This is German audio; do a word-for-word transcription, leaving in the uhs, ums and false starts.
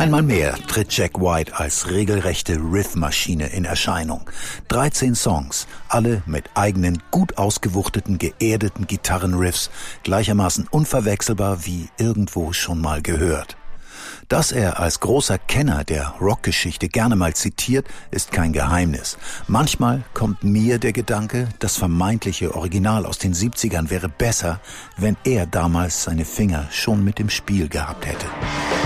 Einmal mehr tritt Jack White als regelrechte Riffmaschine in Erscheinung. dreizehn Songs, alle mit eigenen, gut ausgewuchteten, geerdeten Gitarrenriffs, gleichermaßen unverwechselbar wie irgendwo schon mal gehört. Dass er als großer Kenner der Rockgeschichte gerne mal zitiert, ist kein Geheimnis. Manchmal kommt mir der Gedanke, das vermeintliche Original aus den siebzigern wäre besser, wenn er damals seine Finger schon mit dem Spiel gehabt hätte.